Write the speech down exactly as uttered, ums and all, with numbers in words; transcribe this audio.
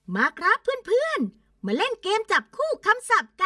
มาครับเพื่อนๆมาเล่นเกมจับคู่คำศัพท์